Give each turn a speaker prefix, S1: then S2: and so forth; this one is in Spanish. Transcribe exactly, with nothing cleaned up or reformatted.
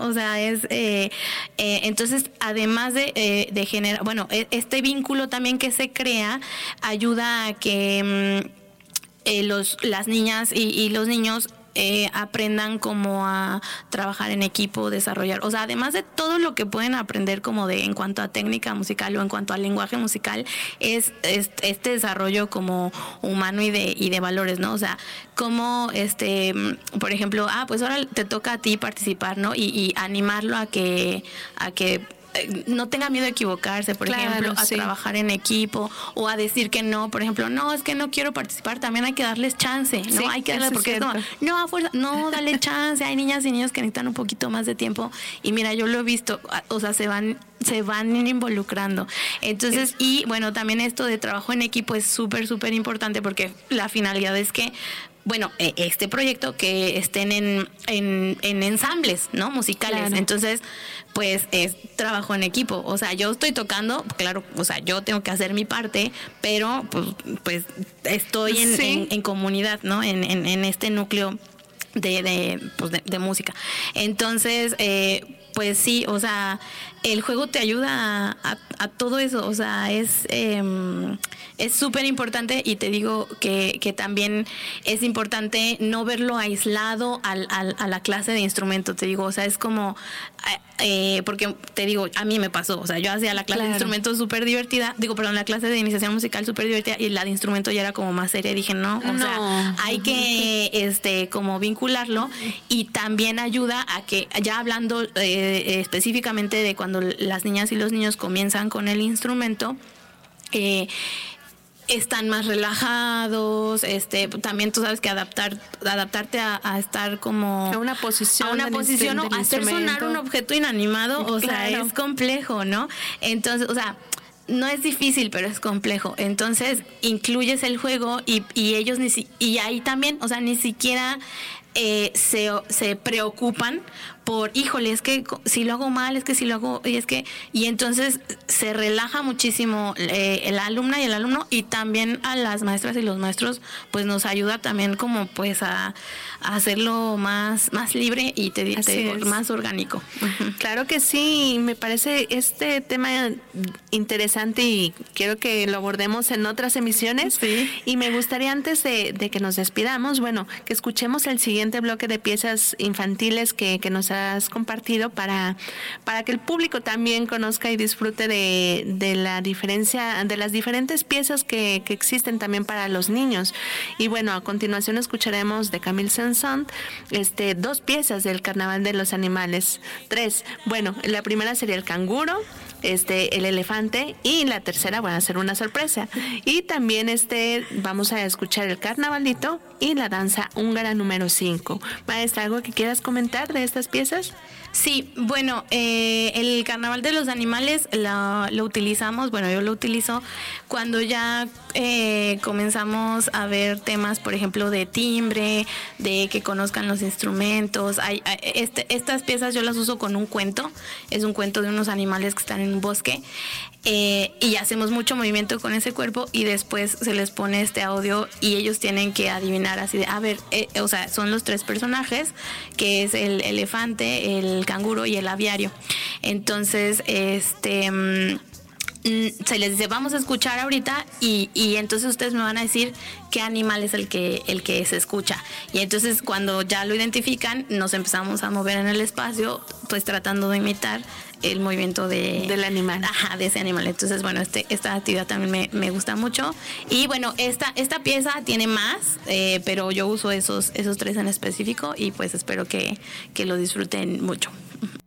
S1: O sea, es, eh, eh, entonces, además de, eh, de generar, bueno, este vínculo también que se crea ayuda a que mm, eh, los, las niñas y, y los niños Eh, aprendan como a trabajar en equipo, desarrollar, o sea, además de todo lo que pueden aprender como de en cuanto a técnica musical o en cuanto al lenguaje musical, es, es este desarrollo como humano y de y de valores, ¿no? O sea, como este, por ejemplo, ah, pues ahora te toca a ti participar, ¿no? Y, y animarlo a que a que no tenga miedo a equivocarse, por claro, ejemplo, a sí. trabajar en equipo o a decir que no, por ejemplo, no, es que no quiero participar, también hay que darles chance, ¿no? Sí, hay que darles, porque es como, no, a fuerza, no, dale chance, hay niñas y niños que necesitan un poquito más de tiempo y mira, yo lo he visto, o sea, se van se van involucrando. Entonces, y bueno, también esto de trabajo en equipo es súper, súper importante porque la finalidad es que bueno, este proyecto que estén en, en, en ensambles, ¿no? Musicales. Claro. Entonces, pues es trabajo en equipo. O sea, yo estoy tocando, claro, o sea, yo tengo que hacer mi parte, pero pues, pues estoy en, sí. en, en comunidad, ¿no? En, en, en este núcleo de, de, pues de, de música. Entonces, eh, pues sí, o sea, el juego te ayuda a, a, a todo eso, o sea, es eh, es súper importante y te digo que, que también es importante no verlo aislado al, al, a la clase de instrumento, te digo, o sea, es como, eh, porque te digo, a mí me pasó, o sea, yo hacía la clase claro. de instrumento súper divertida, digo, perdón, la clase de iniciación musical súper divertida y la de instrumento ya era como más seria, dije, no, o no. sea, hay que, este, como vincularlo y también ayuda a que, ya hablando eh, específicamente de cuando las niñas y los niños comienzan con el instrumento, eh, están más relajados, este, también tú sabes que adaptar, adaptarte a, a estar como
S2: a una posición,
S1: a una posición o hacer sonar un objeto inanimado, o claro. sea, es complejo, ¿no? Entonces, o sea, no es difícil, pero es complejo. Entonces, incluyes el juego y, y ellos ni si, y ahí también, o sea, ni siquiera eh, se, se preocupan por, híjole, es que si lo hago mal, es que si lo hago, y es que, y entonces se relaja muchísimo eh, el alumna y el alumno, y también a las maestras y los maestros, pues nos ayuda también como pues a, a hacerlo más, más libre y te, te, más orgánico. Uh-huh.
S2: Claro que sí, me parece este tema interesante y quiero que lo abordemos en otras emisiones.
S1: Sí.
S2: Y me gustaría antes de, de que nos despidamos, bueno, que escuchemos el siguiente bloque de piezas infantiles que, que nos has compartido para, para que el público también conozca y disfrute de, de la diferencia, de las diferentes piezas que, que existen también para los niños. Y bueno, a continuación escucharemos de Camille Saint-Saëns este, dos piezas del Carnaval de los Animales. Tres. Bueno, la primera sería el canguro, este, el elefante, y la tercera va a ser una sorpresa. Y también este vamos a escuchar el carnavalito y la danza húngara número cinco. Maestra, ¿algo que quieras comentar de estas piezas?
S1: Sí, bueno, eh, el Carnaval de los Animales lo, lo utilizamos, bueno, yo lo utilizo cuando ya eh, comenzamos a ver temas, por ejemplo, de timbre, de que conozcan los instrumentos. Hay, hay, este, estas piezas yo las uso con un cuento, es un cuento de unos animales que están en un bosque. Eh, y hacemos mucho movimiento con ese cuerpo y después se les pone este audio y ellos tienen que adivinar así de, a ver, eh, o sea, son los tres personajes, que es el elefante, el canguro y el aviario. Entonces, este... Mmm, se les dice, vamos a escuchar ahorita y, y entonces ustedes me van a decir qué animal es el que, el que se escucha. Y entonces cuando ya lo identifican, nos empezamos a mover en el espacio, pues tratando de imitar el movimiento de,
S2: del animal.
S1: Ajá, de ese animal. Entonces, bueno, este, esta actividad también me, me gusta mucho. Y bueno, esta, esta pieza tiene más, eh, pero yo uso esos, esos tres en específico y pues espero que, que lo disfruten mucho.